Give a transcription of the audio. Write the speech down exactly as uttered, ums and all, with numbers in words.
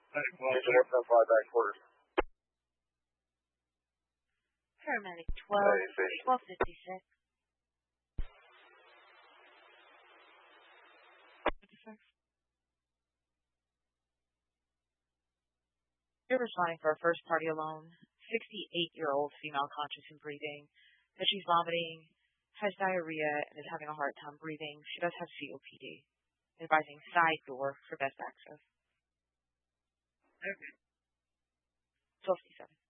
Engineer from five back quarters. Paramedic twelve, twelve fifty-six. You're responding for a first party alone. sixty-eight-year-old female conscious and breathing. That she's vomiting, has diarrhea, and is having a hard time breathing. She does have C O P D. Advising side door for best access. Okay. twelve fifty-seven.